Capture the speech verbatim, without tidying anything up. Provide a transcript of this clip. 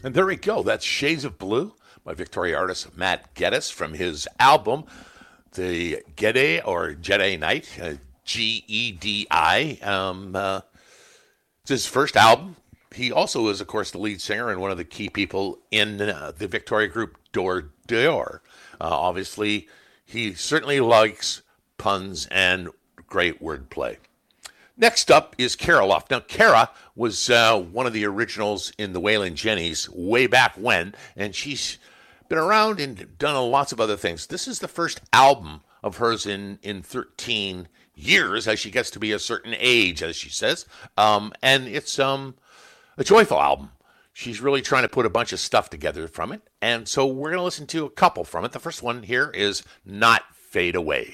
And there we go. That's Shades of Blue by Victoria artist Matt Geddes from his album, The Gede or Jedi Knight, uh, G E D I. Um, uh, it's his first album. He also is, of course, the lead singer and one of the key people in uh, the Victoria group Door Door. Uh, obviously, he certainly likes puns and great wordplay. Next up is Kara Luff. Now, Kara was uh, one of the originals in the Waylon Jennings way back when, and she's been around and done lots of other things. This is the first album of hers in, in thirteen years, as she gets to be a certain age, as she says, um, and it's um, a joyful album. She's really trying to put a bunch of stuff together from it, and so we're going to listen to a couple from it. The first one here is Not Fade Away.